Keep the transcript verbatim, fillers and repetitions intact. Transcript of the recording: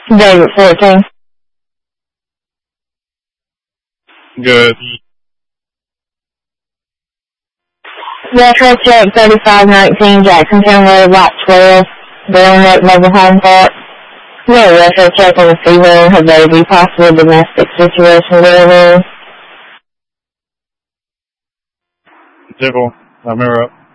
David fourteen. Good. Retro check thirty-five nineteen Jacksontown Road, Lot twelve, Bellneck Mobile Home Park. No retro check on the female and her baby, possible domestic situation going on. Civil, I'm here up.